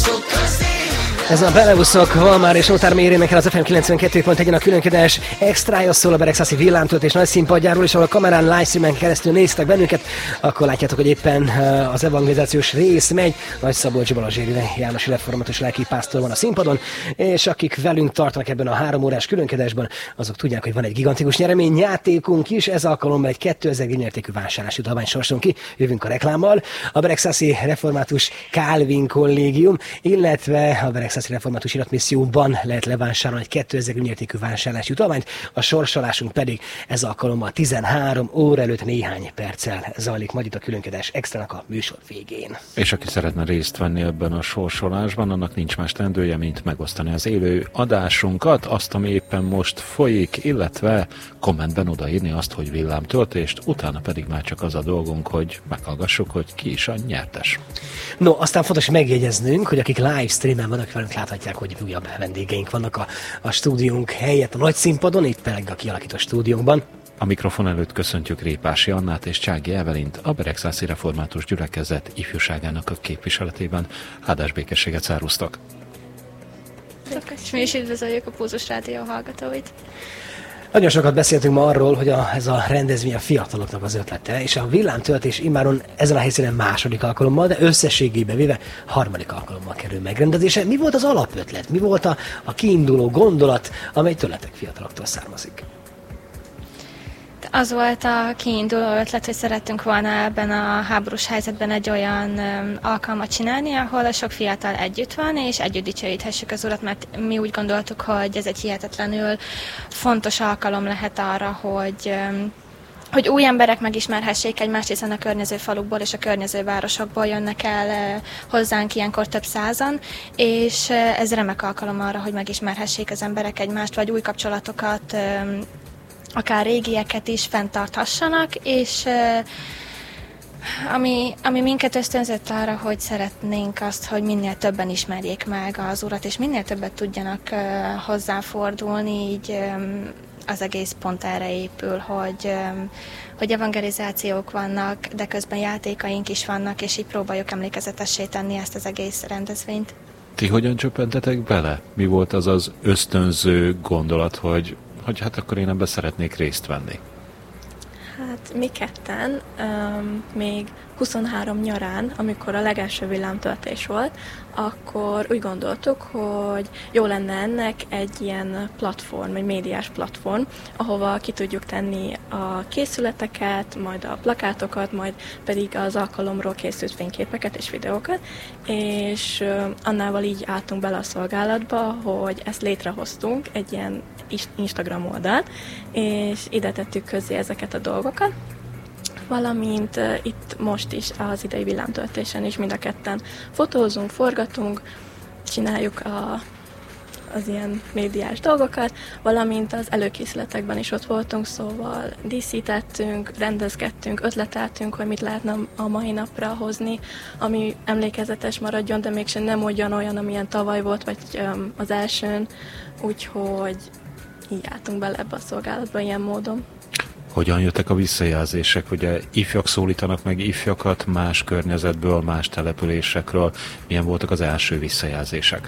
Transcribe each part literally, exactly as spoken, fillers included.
Ez a Beleuszok, Valmár és Ótár mérének el az ef em kilencvenkettő pont egy-en a különkedés extrája szól a Beregszászi villámtöltés nagy színpadjáról, és ahol a kamerán livestreamen keresztül néztek bennünket, akkor látjátok, hogy éppen az evangelizációs rész megy. Nagy Szabolcs Balazséri János református lelkipásztor van a színpadon, és akik velünk tartanak ebben a három órás különkedésben, azok tudják, hogy van egy gigantikus nyereményjátékunk is. Ez alkalommal egy kétezer értékű vásárlási utalványt sorsolunk ki. Jövünk a reklámmal. A Beregszászi Református Kálvin Kollégium, illetve a Beregszászi Református Iratmisszióban lehet levásárolni egy kétezer értékű vásárlási utalványt, a sorsolásunk pedig ez alkalommal tizenhárom óra előtt néhány perccel zajlik majd itt a különkedés extrának a műsor végén. És aki szeretne részt venni ebben a sorsolásban, annak nincs más teendője, mint megosztani az élő adásunkat, azt, ami éppen most folyik, illetve kommentben odaírni azt, hogy villámtöltést, utána pedig már csak az a dolgunk, hogy meghallgassuk, hogy ki is a nyertes. No, aztán fontos megjegyeznünk, hogy akik live streamen vannak velünk, láthatják, hogy újabb vendégeink vannak a, a stúdiónk helyett a nagy színpadon, itt pedig a kialakított stúdiónkban. A mikrofon előtt köszöntjük Répási Annát és Csági Evelint, a Beregszászi Református Gyülekezet ifjúságának a képviseletében. Áldás békességet száruztak! És mi is üdvözöljük a Pulzus Rádió hallgatóit! Nagyon sokat beszéltünk ma arról, hogy a, ez a rendezvény a fiataloknak az ötlete, és a villámtöltés immáron ezen a helyszínen második alkalommal, de összességében véve harmadik alkalommal kerül megrendezése. Mi volt az alapötlet? Mi volt a, a kiinduló gondolat, amely tőletek fiataloktól származik? Az volt a kiinduló ötlet, hogy szerettünk volna ebben a háborús helyzetben egy olyan um, alkalmat csinálni, ahol a sok fiatal együtt van, és együtt dicsőíthessük az Urat, mert mi úgy gondoltuk, hogy ez egy hihetetlenül fontos alkalom lehet arra, hogy um, hogy új emberek megismerhessék egymást, hiszen a környező falukból és a környező városokból jönnek el uh, hozzánk ilyenkor több százan, és uh, ez remek alkalom arra, hogy megismerhessék az emberek egymást, vagy új kapcsolatokat, um, akár régieket is fenntarthassanak, és uh, ami, ami minket ösztönzött arra, hogy szeretnénk azt, hogy minél többen ismerjék meg az Urat, és minél többet tudjanak uh, hozzáfordulni, így um, az egész pont erre épül, hogy, um, hogy evangelizációk vannak, de közben játékaink is vannak, és így próbáljuk emlékezetessé tenni ezt az egész rendezvényt. Ti hogyan csöppentetek bele? Mi volt az az ösztönző gondolat, hogy hogy hát akkor én ebben szeretnék részt venni? Hát mi ketten um, még huszonhárom nyarán, amikor a legelső villámtöltés volt, akkor úgy gondoltuk, hogy jó lenne ennek egy ilyen platform, egy médiás platform, ahova ki tudjuk tenni a készületeket, majd a plakátokat, majd pedig az alkalomról készült fényképeket és videókat, és annával így álltunk bele a szolgálatba, hogy ezt létrehoztunk, egy ilyen Instagram oldalt, és ide tettük közzé ezeket a dolgokat, valamint uh, itt most is az idei villámtöltésen is mind a ketten fotózunk, forgatunk, csináljuk a, az ilyen médiás dolgokat, valamint az előkészületekben is ott voltunk, szóval díszítettünk, rendezkedtünk, ötleteltünk, hogy mit lehetne a mai napra hozni, ami emlékezetes maradjon, de mégsem nem olyan olyan, amilyen tavaly volt, vagy um, az elsőn, úgyhogy így álltunk bele ebbe a szolgálatba ilyen módon. Hogyan jöttek a visszajelzések? Ugye ifjak szólítanak meg ifjakat más környezetből, más településekről. Milyen voltak az első visszajelzések?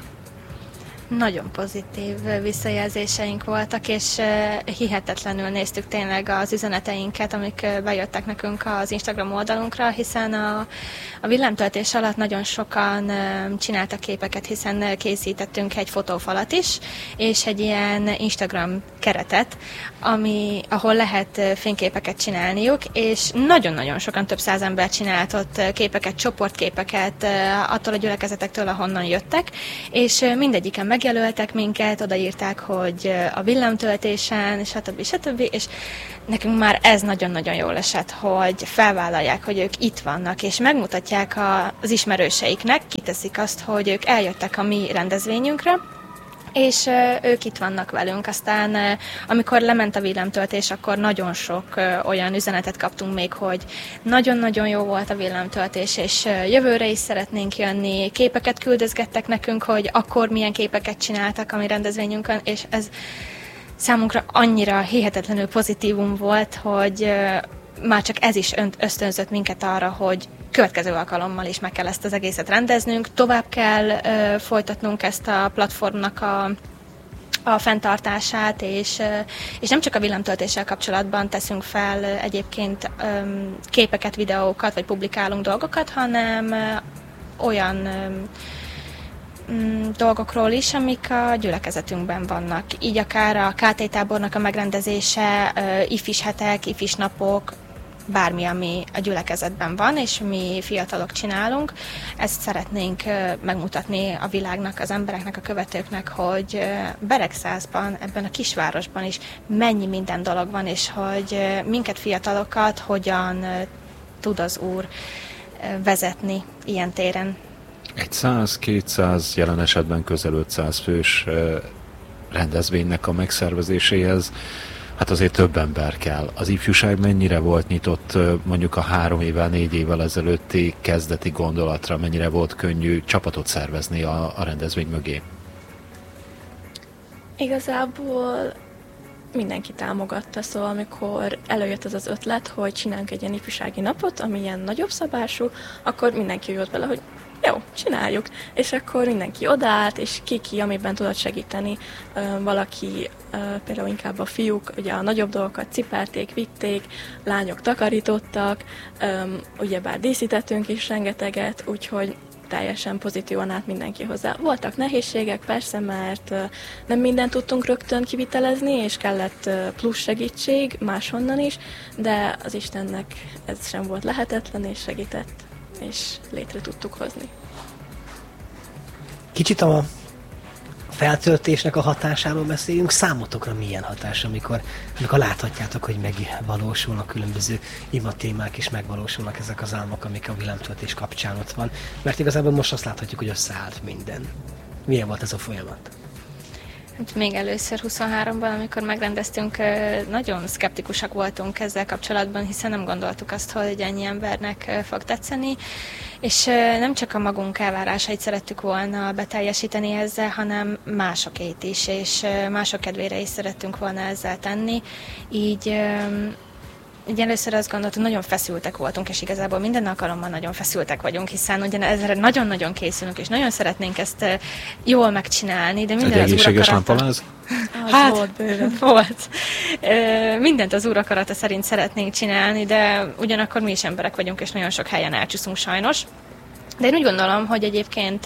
Nagyon pozitív visszajelzéseink voltak, és hihetetlenül néztük tényleg az üzeneteinket, amik bejöttek nekünk az Instagram oldalunkra, hiszen a, a villámtöltés alatt nagyon sokan csináltak képeket, hiszen készítettünk egy fotófalat is, és egy ilyen Instagram keretet, ami, ahol lehet fényképeket csinálniuk, és nagyon-nagyon sokan, több száz ember csinált ott képeket, csoportképeket attól a gyülekezetektől, ahonnan jöttek, és mindegyiken megjelöltek minket, odaírták, hogy a villámtöltésen, stb. stb. És nekünk már ez nagyon-nagyon jól esett, hogy felvállalják, hogy ők itt vannak, és megmutatják az ismerőseiknek, kiteszik azt, hogy ők eljöttek a mi rendezvényünkre, és ők itt vannak velünk. Aztán amikor lement a villámtöltés, akkor nagyon sok olyan üzenetet kaptunk még, hogy nagyon-nagyon jó volt a villámtöltés, és jövőre is szeretnénk jönni. Képeket küldözgettek nekünk, hogy akkor milyen képeket csináltak a mi rendezvényünkön, és ez számunkra annyira hihetetlenül pozitívum volt, hogy már csak ez is ösztönzött minket arra, hogy következő alkalommal is meg kell ezt az egészet rendeznünk, tovább kell ö, folytatnunk ezt a platformnak a a fenntartását, és, és nem csak a villámtöltéssel kapcsolatban teszünk fel egyébként képeket, videókat, vagy publikálunk dolgokat, hanem olyan dolgokról is, amik a gyülekezetünkben vannak. Így akár a ká té tábornak a megrendezése, ifis hetek, ifis napok, bármi, ami a gyülekezetben van, és mi fiatalok csinálunk. Ezt szeretnénk megmutatni a világnak, az embereknek, a követőknek, hogy Beregszászban, ebben a kisvárosban is mennyi minden dolog van, és hogy minket fiatalokat hogyan tud az Úr vezetni ilyen téren. Egy száz-kétszáz, jelen esetben közel ötszáz fős rendezvénynek a megszervezéséhez hát azért több ember kell. Az ifjúság mennyire volt nyitott mondjuk a három évvel, négy évvel ezelőtti kezdeti gondolatra, mennyire volt könnyű csapatot szervezni a, a rendezvény mögé? Igazából mindenki támogatta, szóval amikor előjött az az ötlet, hogy csinálunk egy ilyen ifjúsági napot, ami ilyen nagyobb szabású, akkor mindenki jött bele, hogy jó, csináljuk. És akkor mindenki odaállt, és ki-ki, amiben tudott segíteni. Valaki, például inkább a fiúk, ugye a nagyobb dolgokat cipelték, vitték, lányok takarítottak, ugyebár díszítettünk is rengeteget, úgyhogy teljesen pozitívan állt mindenki hozzá. Voltak nehézségek, persze, mert nem mindent tudtunk rögtön kivitelezni, és kellett plusz segítség máshonnan is, de az Istennek ez sem volt lehetetlen, és segített, és létre tudtuk hozni. Kicsit a feltöltésnek a hatásáról beszéljünk. Számotokra milyen hatás, amikor, amikor láthatjátok, hogy megvalósulnak különböző imatémák, és megvalósulnak ezek az álmok, amik a villámtöltés kapcsán ott van. Mert igazából most azt láthatjuk, hogy összeállt minden. Milyen volt ez a folyamat? Hát még először huszonháromban, amikor megrendeztünk, nagyon szkeptikusak voltunk ezzel kapcsolatban, hiszen nem gondoltuk azt, hogy ennyi embernek fog tetszeni, és nem csak a magunk elvárásait szerettük volna beteljesíteni ezzel, hanem másokét is, és mások kedvére is szerettünk volna ezzel tenni. Így Így először azt gondoltam, nagyon feszültek voltunk, és igazából minden alkalommal nagyon feszültek vagyunk, hiszen ugyan ezzel nagyon-nagyon készülünk, és nagyon szeretnénk ezt jól megcsinálni, de minden egy az egészséges urakarata... lámpaláz? Hát, volt bőven. Volt. Mindent az urakarata szerint szeretnénk csinálni, de ugyanakkor mi is emberek vagyunk, és nagyon sok helyen elcsúszunk sajnos. De én úgy gondolom, hogy egyébként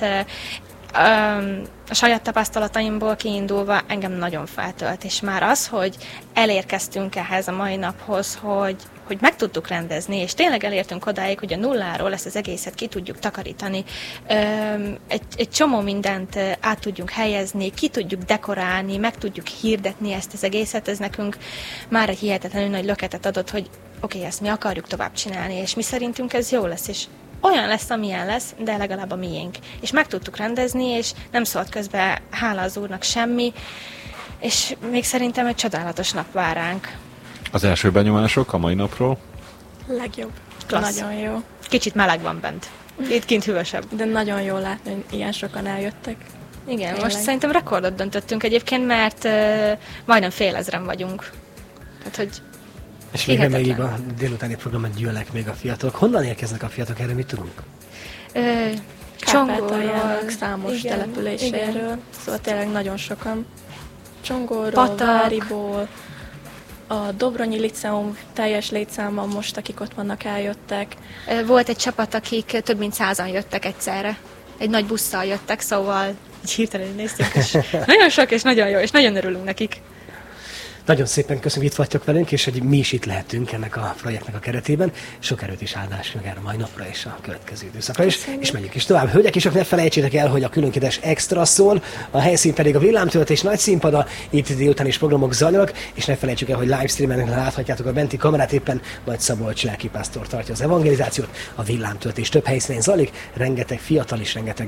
a saját tapasztalataimból kiindulva engem nagyon feltölt, és már az, hogy elérkeztünk ehhez a mai naphoz, hogy, hogy meg tudtuk rendezni, és tényleg elértünk odáig, hogy a nulláról ezt az egészet ki tudjuk takarítani, egy, egy csomó mindent át tudjunk helyezni, ki tudjuk dekorálni, meg tudjuk hirdetni ezt az egészet, ez nekünk már egy hihetetlenül nagy löketet adott, hogy oké, okay, ezt mi akarjuk tovább csinálni, és mi szerintünk ez jó lesz, és olyan lesz, amilyen lesz, de legalább a miénk. És meg tudtuk rendezni, és nem szólt közben, hála az Úrnak, semmi, és még szerintem egy csodálatos nap vár ránk. Az első benyomások a mai napról? Legjobb. Klassz. Nagyon jó. Kicsit meleg van bent. Itt kint hűvösebb. De nagyon jó látni, hogy ilyen sokan eljöttek. Igen, Tényleg. Most szerintem rekordot döntöttünk egyébként, mert uh, majdnem fél ezren vagyunk. Tehát, hogy és még nem elég a délutáni programot gyűlnek még a fiatalok. Honnan érkeznek a fiatalok, erről mit tudunk? Kárpátaljának számos igen, településéről, igen. Szóval tényleg nagyon sokan. Csongorról, Váriból, a Dobronyi Liceum teljes létszáma most, akik ott vannak, eljöttek. Volt egy csapat, akik több mint százan jöttek egyszerre. Egy nagy busszal jöttek, szóval így hirtelen néztük, és nagyon sok, és nagyon jó, és nagyon örülünk nekik. Nagyon szépen köszönjük, itt vagytok velünk, és hogy mi is itt lehetünk ennek a projektnek a keretében. Sok erőt és áldásunk erre a mai napra és a következő időszakra is. Köszönjük. És megyünk is tovább. Hölgyek és ne felejtsétek el, hogy a különleges extra szól, a helyszín pedig a villámtöltés nagy színpada, itt délután is programok zajlanak, és ne felejtsük el, hogy livestreamen láthatjátok a benti kamerát, éppen majd Szabolcs lelkipásztor tartja az evangelizációt, a villámtöltés több helyszínen zajlik, rengeteg fiatal és rengeteg